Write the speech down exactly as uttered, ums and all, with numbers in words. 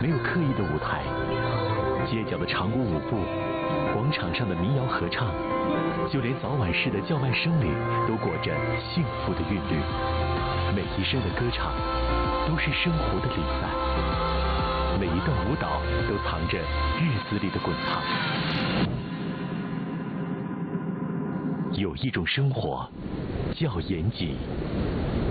没有刻意的舞台，街角的长舞舞步，广场上的民谣合唱，就连早晚市的叫卖声里，都裹着幸福的韵律。每一声的歌唱，都是生活的礼赞；每一段舞蹈，都藏着日子里的滚烫。有一种生活，叫延吉。